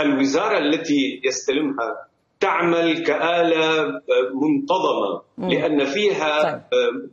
الوزارة التي يستلمها تعمل كآلة منتظمة، لأن فيها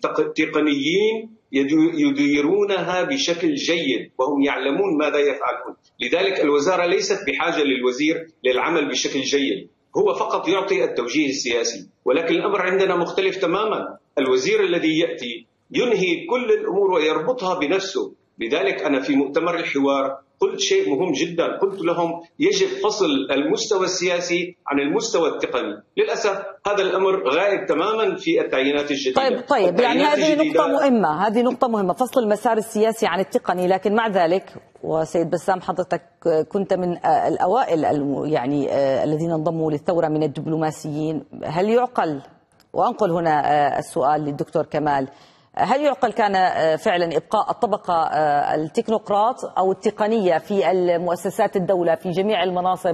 تقنيين يديرونها بشكل جيد وهم يعلمون ماذا يفعلون. لذلك الوزارة ليست بحاجة للوزير للعمل بشكل جيد، هو فقط يعطي التوجيه السياسي. ولكن الأمر عندنا مختلف تماما، الوزير الذي يأتي ينهي كل الأمور ويربطها بنفسه. لذلك أنا في مؤتمر الحوار قلت شيء مهم جدا، قلت لهم يجب فصل المستوى السياسي عن المستوى التقني. للأسف هذا الأمر غائب تماما في التعيينات الجديدة. طيب يعني هذه نقطة مهمة، فصل المسار السياسي عن التقني. لكن مع ذلك وسيد بسام حضرتك كنت من الأوائل يعني الذين انضموا للثورة من الدبلوماسيين، هل يعقل، وأنقل هنا السؤال للدكتور كمال، هل يعقل كان فعلا إبقاء الطبقة التكنوقراط أو التقنية في المؤسسات الدولة في جميع المناصب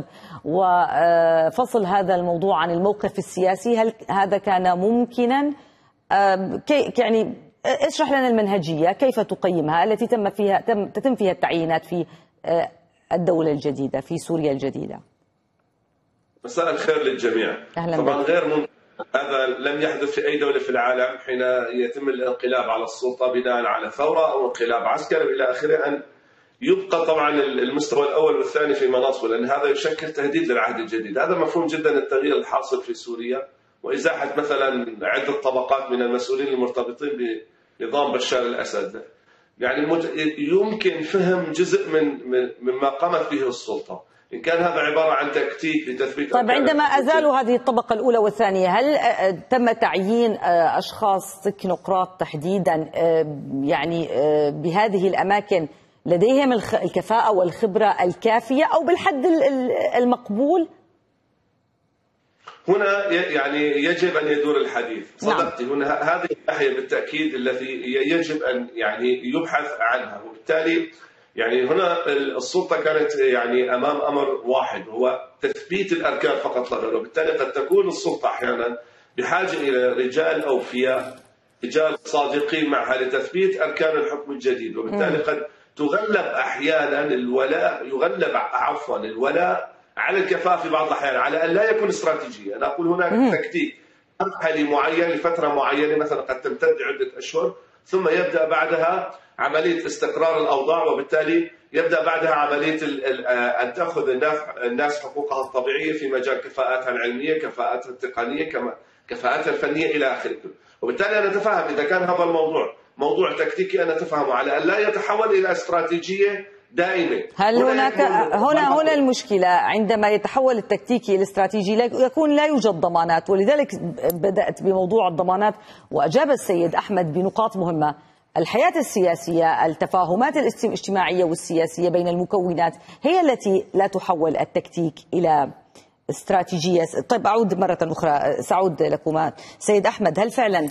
وفصل هذا الموضوع عن الموقف السياسي؟ هل هذا كان ممكنا؟ يعني اشرح لنا المنهجية، كيف تقيمها التي تتم فيها التعيينات في الدولة الجديدة في سوريا الجديدة؟ مساء الخير للجميع. طبعا غير ممكن، هذا لم يحدث في أي دولة في العالم حين يتم الانقلاب على السلطة بناء على ثورة أو انقلاب عسكري إلى آخره أن يبقى طبعا المستوى الأول والثاني في مناصبه، لأن هذا يشكل تهديد للعهد الجديد. هذا مفهوم جدا التغيير الحاصل في سوريا وإزاحة مثلا عدة طبقات من المسؤولين المرتبطين بنظام بشار الأسد. يعني يمكن فهم جزء مما قامت به السلطة، إن كان هذا عبارة عن تكتيك لتثبيت. طيب عندما أزالوا هذه الطبقة الأولى والثانية، هل تم تعيين أشخاص تكنوقراط تحديدا يعني بهذه الأماكن لديهم الكفاءة والخبرة الكافية أو بالحد المقبول؟ هنا يعني يجب أن يدور الحديث. صدقتي، هنا هذه الناحية بالتأكيد التي يجب أن يعني يبحث عنها. وبالتالي يعني هنا السلطة كانت يعني أمام أمر واحد، هو تثبيت الأركان فقط لا غير. وبالتالي قد تكون السلطة أحيانا بحاجة إلى رجال أوفياء، رجال صادقين معها لتثبيت أركان الحكم الجديد. وبالتالي قد تغلب أحيانا الولاء على الكفاءة في بعض الأحيان، على أن لا يكون استراتيجية. أنا أقول هناك تكتيك مرحلي معين لفترة معينة مثلا قد تمتد عدة أشهر، ثم يبدأ بعدها عملية استقرار الأوضاع، وبالتالي يبدأ بعدها عملية أن تأخذ الناس حقوقها الطبيعية في مجال كفاءاتها العلمية، كفاءاتها التقنية، كفاءاتها الفنية إلى آخره. وبالتالي أنا أتفهم إذا كان هذا الموضوع موضوع تكتيكي أنا أتفهمه، على أن لا يتحول إلى استراتيجية دائمة. هل هنا المشكلة عندما يتحول التكتيكي إلى استراتيجي يكون لا يوجد ضمانات، ولذلك بدأت بموضوع الضمانات. وأجاب السيد أحمد بنقاط مهمة. الحياة السياسية، التفاهمات الاجتماعية والسياسية بين المكونات هي التي لا تحول التكتيك إلى استراتيجية. طيب أعود مرة أخرى، سأعود لكما سيد أحمد. هل فعلا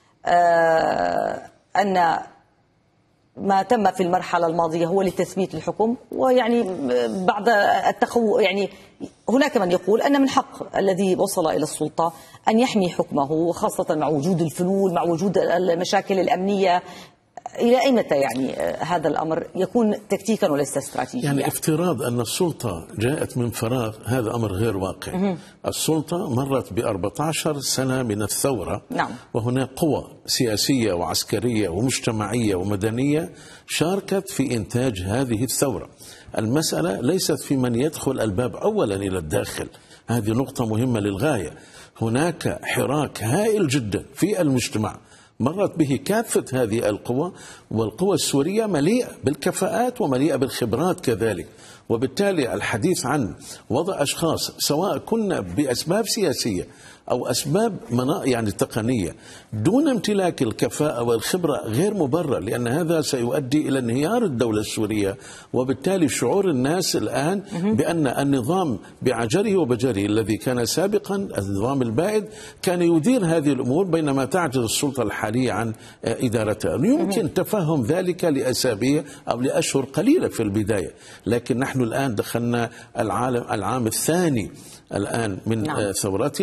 أن ما تم في المرحلة الماضية هو لتثبيت الحكم؟ ويعني بعد يعني هناك من يقول أن من حق الذي وصل إلى السلطة أن يحمي حكمه، خاصة مع وجود الفلول، مع وجود المشاكل الأمنية. إلى أي متى يعني هذا الأمر يكون تكتيكا وليس استراتيجيا؟ يعني افتراض أن السلطة جاءت من فراغ هذا أمر غير واقع. السلطة مرت ب14 سنة من الثورة. نعم. وهناك قوى سياسية وعسكرية ومجتمعية ومدنية شاركت في إنتاج هذه الثورة. المسألة ليست في من يدخل الباب أولا إلى الداخل، هذه نقطة مهمة للغاية. هناك حراك هائل جدا في المجتمع مرت به كافة هذه القوى، والقوى السورية مليئة بالكفاءات ومليئة بالخبرات كذلك. وبالتالي الحديث عن وضع أشخاص سواء كنا بأسباب سياسية أو أسباب يعني تقنية دون امتلاك الكفاءة والخبرة غير مبرر، لأن هذا سيؤدي إلى انهيار الدولة السورية. وبالتالي شعور الناس الآن بأن النظام بعجره وبجره الذي كان سابقا، النظام البائد، كان يدير هذه الأمور بينما تعجز السلطة الحالية عن إدارتها. يمكن تفهم ذلك لأسابيع أو لأشهر قليلة في البداية، لكن نحن الآن دخلنا العام الثاني الآن من ثورتنا،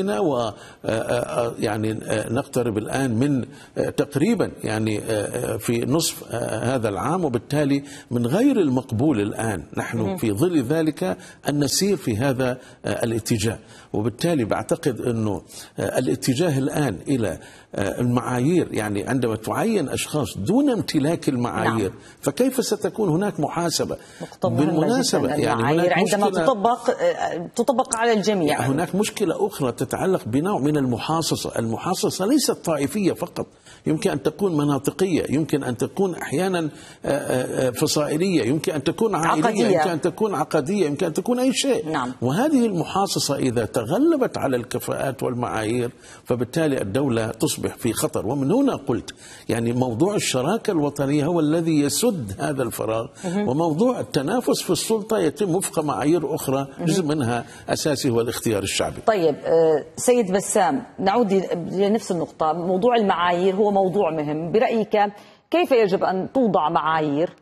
يعني نقترب الآن من تقريبا يعني في نصف هذا العام، وبالتالي من غير المقبول الآن نحن في ظل ذلك أن نسير في هذا الاتجاه. وبالتالي بعتقد أنه الاتجاه الآن إلى المعايير، يعني عندما تعين أشخاص دون امتلاك المعايير فكيف ستكون هناك محاسبة؟ بالمناسبة يعني المعايير عندما تطبق على الجميع. يعني هناك مشكلة أخرى تتعلق بنوع من المحاصصة. المحاصصة ليست طائفية فقط، يمكن أن تكون مناطقية، يمكن أن تكون أحيانا فصائلية، يمكن أن تكون عائلية، يمكن أن تكون عقدية، يمكن أن تكون أي شيء. وهذه المحاصصة إذا تغلبت على الكفاءات والمعايير فبالتالي الدولة تصبح في خطر. ومن هنا قلت يعني موضوع الشراكة الوطنية هو الذي يسد هذا الفراغ، وموضوع التنافس في السلطة يتم وفق معايير أخرى جزء منها أساسي هو الاختيار الشعبي. طيب سيد بسام، نعود لنفس النقطة. موضوع المعايير هو موضوع مهم برأيك. كيف يجب أن توضع معايير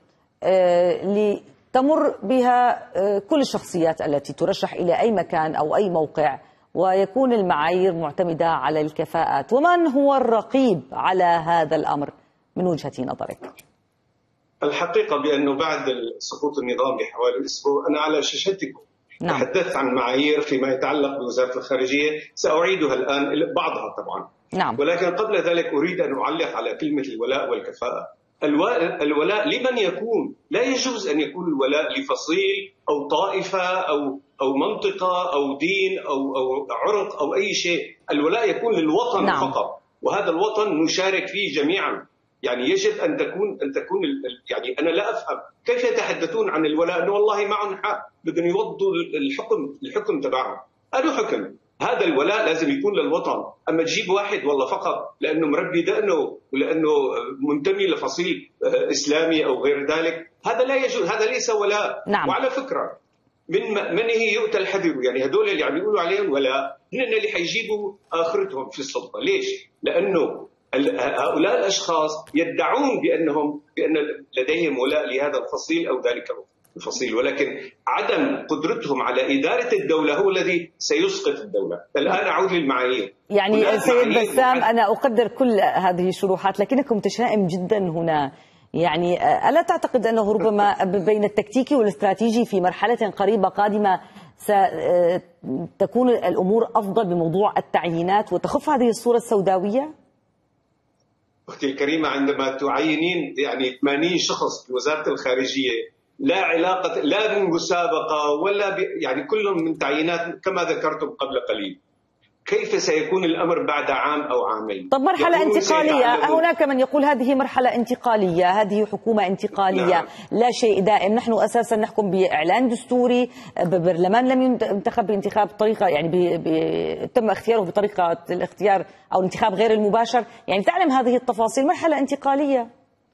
لتمر بها كل الشخصيات التي ترشح إلى أي مكان أو أي موقع، ويكون المعايير معتمدة على الكفاءات؟ ومن هو الرقيب على هذا الأمر من وجهة نظرك؟ الحقيقة بأنه بعد سقوط النظام بحوالي أسبوع أنا على شاشتكم تحدثت عن معايير فيما يتعلق بوزارة الخارجية، سأعيدها الآن بعضها طبعا. ولكن قبل ذلك أريد أن أعلق على كلمة الولاء والكفاءة. الولاء لمن يكون؟ لا يجوز أن يكون الولاء لفصيل أو طائفة أو منطقة أو دين أو عرق أو أي شيء. الولاء يكون للوطن فقط، وهذا الوطن نشارك فيه جميعا. يعني يجب أن تكون يعني أنا لا أفهم كيف يتحدثون عن الولاء أنه والله معهم حق بدهم يوضوا الحكم تبعهم. أنه حكم هذا الولاء لازم يكون للوطن. أما تجيب واحد والله فقط لأنه مربي دقنه ولأنه منتمي لفصيل إسلامي أو غير ذلك، هذا لا يجوز، هذا ليس ولاء. وعلى فكرة من هي يؤتى الحذر، يعني هدول اللي عم يقولوا عليهم ولاء هن اللي حيجيبوا آخرتهم في السلطة. ليش؟ لأنه هؤلاء الأشخاص يدعون بأن لديهم ولاء لهذا الفصيل أو ذلك الفصيل، ولكن عدم قدرتهم على إدارة الدولة هو الذي سيسقط الدولة. الآن أعود للمعايير. يعني سيد بسام، أنا أقدر كل هذه الشروحات لكنك متشائم جدا هنا. يعني ألا تعتقد أنه ربما بين التكتيكي والاستراتيجي في مرحلة قريبة قادمة ستكون الأمور أفضل بموضوع التعيينات وتخف هذه الصورة السوداوية؟ أختي الكريمة، عندما تعينين يعني 80 شخص في وزارة الخارجية لا علاقة لا بمسابقة ولا يعني كلهم من تعيينات كما ذكرتم قبل قليل، كيف سيكون الأمر بعد عام أو عامين؟ طب مرحلة انتقالية، هناك من يقول هذه مرحلة انتقالية، هذه حكومة انتقالية. لا شيء دائم. نحن أساسا نحكم بإعلان دستوري، ببرلمان لم ينتخب بانتخاب طريقة يعني تم اختياره بطريقة الاختيار أو الانتخاب غير المباشر. يعني تعلم هذه التفاصيل. مرحلة انتقالية.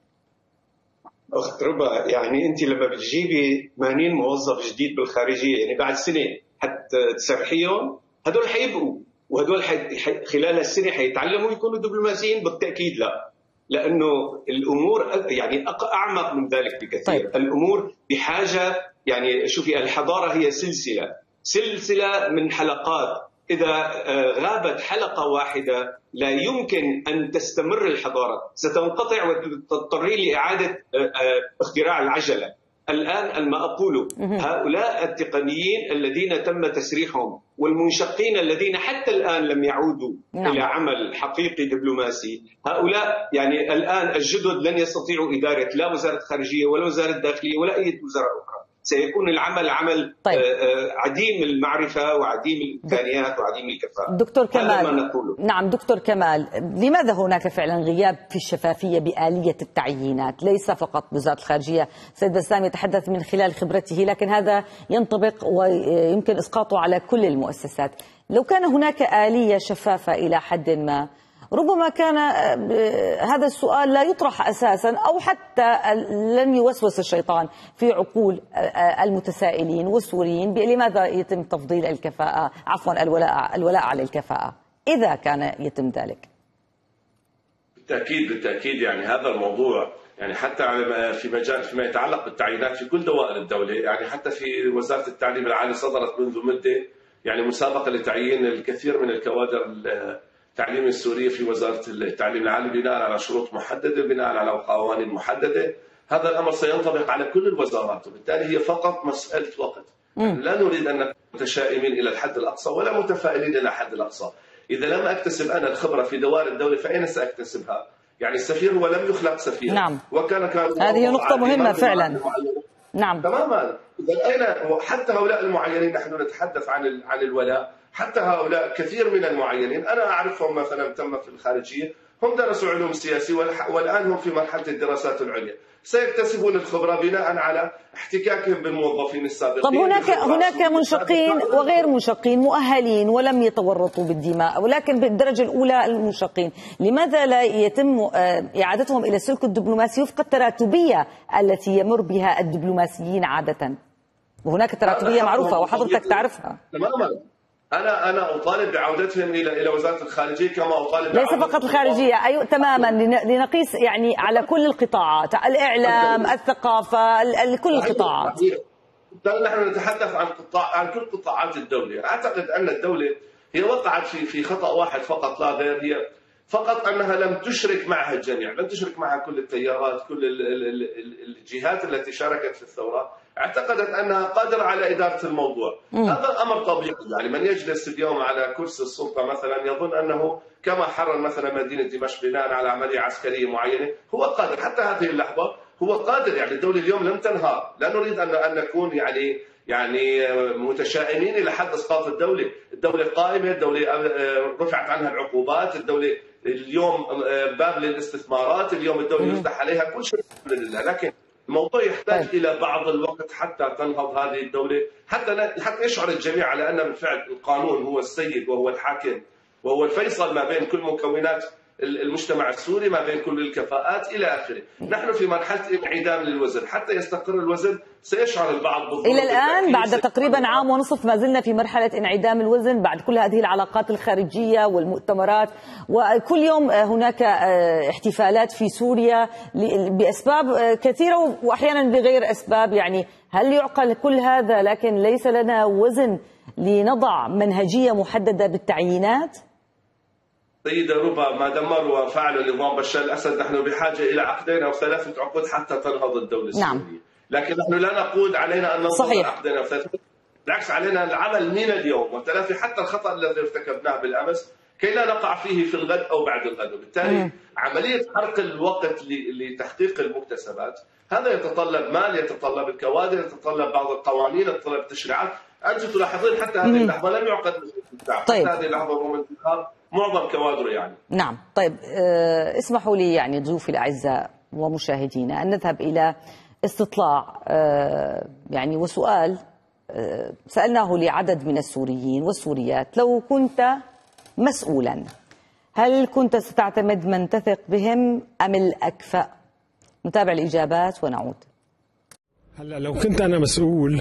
أخت ربا، يعني أنت لما بتجيبي 80 موظف جديد بالخارجية يعني بعد سنة حتى تسرحيهم، هدول حيبقوا وهدول خلال السنة حيتعلموا يكونوا دبلوماسيين؟ بالتأكيد لا، لأنه الأمور يعني أعمق من ذلك بكثير. الأمور بحاجة، يعني شوفي الحضارة هي سلسلة من حلقات. إذا غابت حلقة واحدة لا يمكن أن تستمر الحضارة، ستنقطع وتضطري لإعادة اختراع العجلة. الآن ما أقوله هؤلاء التقنيين الذين تم تسريحهم والمنشقين الذين حتى الآن لم يعودوا إلى عمل حقيقي دبلوماسي، هؤلاء يعني الآن الجدد لن يستطيعوا إدارة لا وزارة خارجية ولا وزارة داخلية ولا أي وزارة أخرى. سيكون العمل عمل عديم المعرفة وعديم الإمكانيات وعديم الكفاءة. دكتور كمال، نعم دكتور كمال، لماذا هناك فعلا غياب في الشفافية بآلية التعيينات؟ ليس فقط وزارة الخارجية، سيد بسام يتحدث من خلال خبرته، لكن هذا ينطبق ويمكن إسقاطه على كل المؤسسات. لو كان هناك آلية شفافة إلى حد ما ربما كان هذا السؤال لا يطرح أساسا، أو حتى لن يوسوس الشيطان في عقول المتسائلين والسوريين لماذا يتم تفضيل الكفاءة، عفوا الولاء على الكفاءة إذا كان يتم ذلك. بالتأكيد يعني هذا الموضوع يعني حتى في مجال فيما يتعلق بالتعيينات في كل دوائر الدولة، يعني حتى في وزارة التعليم العالي صدرت منذ مدة يعني مسابقة لتعيين الكثير من الكوادر التعليم السورية في وزارة التعليم العالي بناء على شروط محددة، بناء على قوانين محددة. هذا الأمر سينطبق على كل الوزارات، وبالتالي هي فقط مسألة وقت. لا نريد أن نكون متشائمين إلى الحد الأقصى ولا متفائلين إلى الحد الأقصى. إذا لم أكتسب أنا الخبرة في دوائر الدولة فأين سأكتسبها؟ يعني السفير هو لم يخلق سفير. نعم. وكان هذه نقطة مهمة فعلا. نعم. تماما. إذا أين حتى هؤلاء المعينين، نحن نتحدث عن الولاء، حتى هؤلاء كثير من المعينين أنا أعرفهم مثلا تم في الخارجية، هم درسوا علوم سياسي والآن هم في مرحلة الدراسات العليا، سيكتسبون الخبرة بناء على احتكاكهم بالموظفين السابقين. طب هناك منشقين وغير منشقين مؤهلين ولم يتورطوا بالدماء، ولكن بالدرجة الأولى المنشقين، لماذا لا يتم إعادتهم إلى السلك الدبلوماسي وفق التراتبية التي يمر بها الدبلوماسيين عادة؟ وهناك تراتبية معروفة وحضرتك تعرفها. تماما. أنا أطالب بعودتهم إلى وزارة الخارجية كما أطالب ليس فقط الخارجية، أيوة تماما، لنقيس يعني على كل القطاعات، الإعلام، الثقافة، كل القطاعات. نحن نتحدث عن كل قطاعات الدولة. أعتقد أن الدولة هي وقعت في خطأ واحد فقط لا غير، هي فقط أنها لم تشرك معها الجميع، لم تشرك معها كل التيارات، كل الجهات التي شاركت في الثورة. اعتقدت أنها قادرة على إدارة الموضوع. هذا أمر طبيعي، يعني من يجلس اليوم على كرسي السلطة مثلا يظن أنه كما حرر مثلا مدينة دمشق بناء على عملية عسكرية معينة هو قادر. حتى هذه اللحظة هو قادر، يعني الدولة اليوم لم تنهار. لا نريد أن نكون يعني متشائمين إلى حد إسقاط الدولة. الدولة قائمة، الدولة رفعت عنها العقوبات، الدولة اليوم باب للاستثمارات، اليوم الدولة يفتح عليها كل شيء الحمد لله. لكن الموضوع يحتاج إلى بعض الوقت حتى تنهض هذه الدولة، حتى يشعر الجميع على أن بالفعل القانون هو السيد وهو الحاكم وهو الفيصل ما بين كل مكونات المجتمع السوري، ما بين كل الكفاءات إلى آخره. نحن في مرحلة انعدام للوزن، حتى يستقر الوزن سيشعر البعض بالضبط. إلى الآن بعد تقريبا عام ونصف ما زلنا في مرحلة انعدام الوزن بعد كل هذه العلاقات الخارجية والمؤتمرات، وكل يوم هناك احتفالات في سوريا بأسباب كثيرة وأحيانا بغير أسباب. يعني هل يعقل كل هذا لكن ليس لنا وزن لنضع منهجية محددة بالتعيينات؟ سيدة ربا، ما دمروا وفعلوا نظام بشار الأسد نحن بحاجة إلى 2 أو 3 عقود حتى تنهض الدولة السورية. نعم. لكن نحن لا نقول علينا أن ننتظر 2 أو 3، بالعكس علينا العمل من اليوم وتلافي حتى الخطأ الذي ارتكبناه بالأمس كي لا نقع فيه في الغد أو بعد الغد. وبالتالي عملية حرق الوقت لتحقيق المكتسبات هذا يتطلب مال، يتطلب الكوادر، يتطلب بعض القوانين، يتطلب التشريعات. أنت تلاحظين حتى هذه اللحظة لم يعقد طيب. حتى هذه اللحظة رغم انتخاب معظم كوادره يعني. نعم. طيب اسمحوا لي يعني ضيوفي الأعزاء ومشاهدينا أن نذهب إلى استطلاع يعني وسؤال سألناه لعدد من السوريين والسوريات: لو كنت مسؤولا هل كنت ستعتمد من تثق بهم أم الأكفأ؟ نتابع الإجابات ونعود. هلا لو كنت أنا مسؤول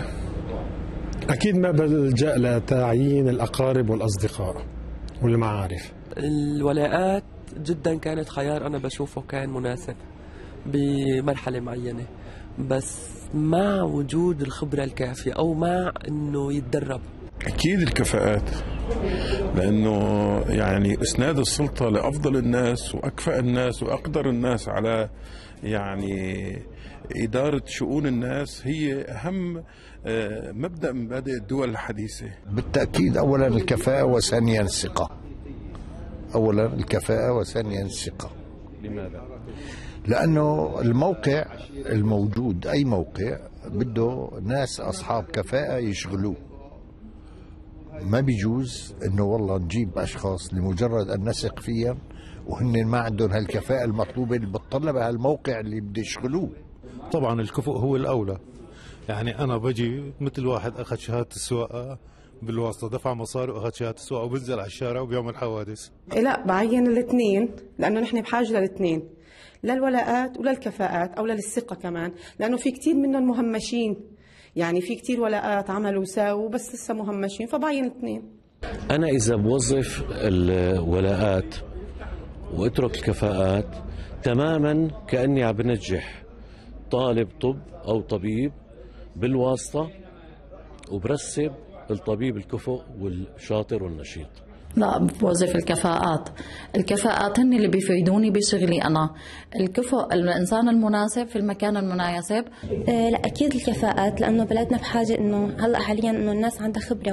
أكيد ما بلجأ لتعيين الأقارب والأصدقاء والمعارف. الولاءات جدا كانت خيار أنا بشوفه كان مناسب بمرحلة معينة، بس مع وجود الخبرة الكافية أو مع أنه يتدرب. أكيد الكفاءات، لأنه يعني إسناد السلطة لأفضل الناس وأكفأ الناس وأقدر الناس على يعني إدارة شؤون الناس هي أهم مبدأ من مبادئ الدول الحديثة. بالتأكيد أولا الكفاءة وثانيا الثقة. أولا الكفاءة وثانيا الثقة. لماذا؟ لأنه الموقع الموجود أي موقع بده ناس أصحاب كفاءة يشغلوه. ما بيجوز إنه والله نجيب أشخاص لمجرد أن نثق فيهم وهن ما عندهم هالكفاءة المطلوبة اللي بتطلبها هالموقع اللي بده يشغلوه. طبعا الكفؤ هو الأولى. يعني أنا بجي مثل واحد أخذ شهادة السواقة بالواسطة، دفع مصاري وأخذ شهادة السواقة وبنزل على الشارع وبيعمل حوادث. لا، بعين الاثنين لأنه نحن بحاجة للاثنين، للولاءات وللكفاءات أو للثقة كمان، لأنه في كتير منهم مهمشين. يعني في كتير ولاءات عملوا وساووا بس لسه مهمشين، فبعين الاثنين. أنا إذا بوظف الولاءات واترك الكفاءات تماما كأني عم بنجح طالب طب أو طبيب بالواسطة وبرسب الطبيب الكفؤ والشاطر والنشيط. لا، بوظف الكفاءات هن اللي بيفيدوني بشغلي أنا. الكفؤ الإنسان المناسب في المكان المناسب. لا أكيد الكفاءات، لأنه بلدنا بحاجة إنه هلا حاليا إنه الناس عندها خبرة